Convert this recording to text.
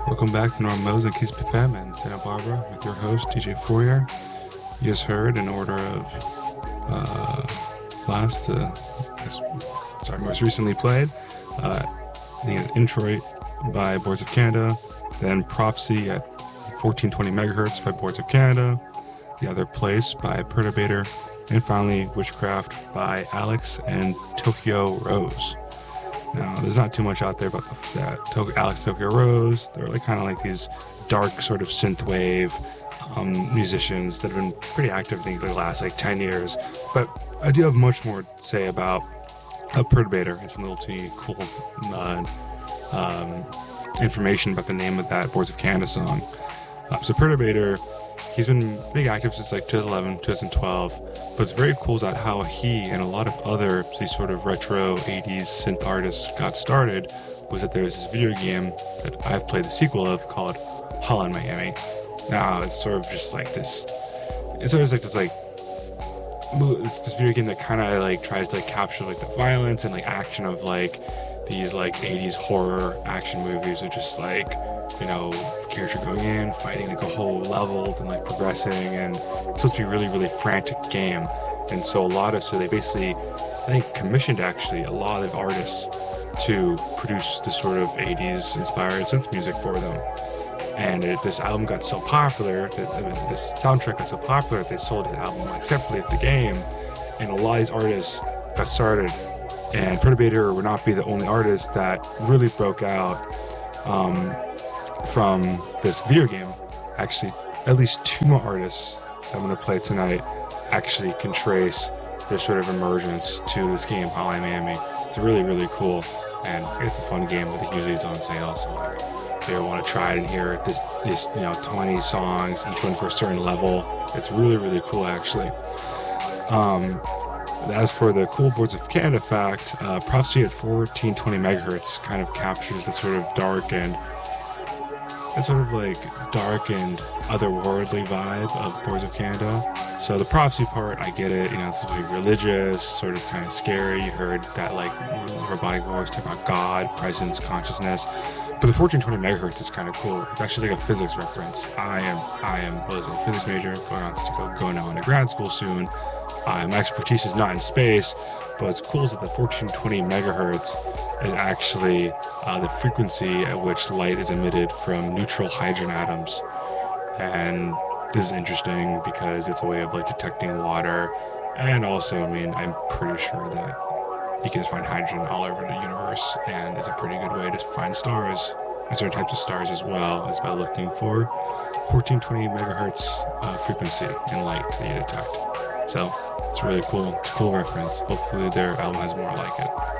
Welcome back to Norm Mose and Kiss FM in Santa Barbara with your host, DJ Fourier. You just heard in order of most recently played. I think it's Introit by Boards of Canada, then Prophecy at 1420 megahertz by Boards of Canada, The Other Place by Perturbator, and finally Witchcraft by Alex and Tokyo Rose. Now, there's not too much out there about Alex Tokyo Rose. They're kind of like these dark sort of synthwave musicians that have been pretty active, I think, the last 10 years. But I do have much more to say about Perturbator and some little teeny cool information about the name of that Boards of Canada song. So Perturbator, he's been big active since 2011, 2012. But what's very cool is that how he and a lot of other these sort of retro 80s synth artists got started was that there was this video game that I've played the sequel of called Hotline Miami. Now it's sort of just this video game that kind of tries to capture the violence and action of these 80s horror action movies with just character going in, fighting a whole level, then progressing, and it's supposed to be a really, really frantic game. And so they basically, I think, commissioned actually a lot of artists to produce this sort of 80s inspired synth music for them. And this album got so popular, this soundtrack got so popular that they sold the album separately at the game, and a lot of these artists got started. And Perturbator would not be the only artist that really broke out from this video game. Actually, at least two more artists that I'm going to play tonight actually can trace their sort of emergence to this game, Hotline Miami. It's really, really cool, and it's a fun game, but usually it's on sale, so if you ever want to try it and hear it, this 20 songs, each one for a certain level, it's really, really cool, actually. As for the cool Boards of Canada fact, Prophecy at 1420 megahertz kind of captures the sort of dark and otherworldly vibe of Boards of Canada. So the Prophecy part, I get it, it's religious, sort of kind of scary. You heard that robotic voice talk about God, presence, consciousness. But the 1420 megahertz is kind of cool. It's actually a physics reference. I am a physics major, going on to go now into grad school soon. My expertise is not in space, but what's cool is that the 1420 megahertz is actually the frequency at which light is emitted from neutral hydrogen atoms. And this is interesting because it's a way of detecting water, and also, I'm pretty sure that you can just find hydrogen all over the universe, and it's a pretty good way to find stars and certain types of stars as well, is by looking for 1420 megahertz frequency in light that you detect. So it's really cool. It's a cool reference. Hopefully their album has more like it.